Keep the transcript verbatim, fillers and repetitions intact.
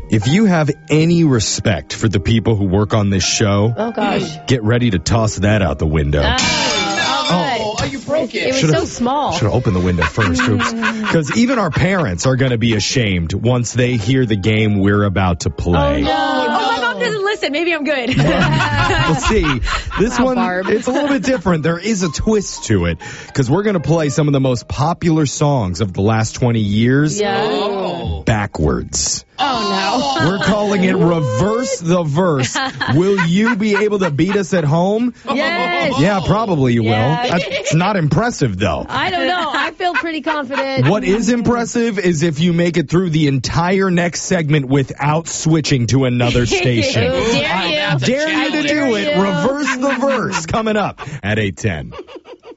If you have any respect for the people who work on this show, Oh, gosh. get ready to toss that out the window. Oh, Oh, you broke it it. was Should've- so small. Should have opened the window first, oops. Because even our parents are going to be ashamed once they hear the game we're about to play. Oh, my mom doesn't listen. Maybe I'm good. We'll see. This Wow, one, Barb. it's a little bit different. There is a twist to it because we're going to play some of the most popular songs of the last twenty years Yeah. Oh. backwards. Oh, We're calling it Reverse the Verse. Will you be able to beat us at home? no. Yes. Yeah, probably you Yeah. will. That's not impressive, though. I don't know. I feel pretty confident. What is impressive is if you make it through the entire next segment without switching to another station. Dare I you. have to Dare you to dare do it. you. Reverse the verse coming up at eight ten.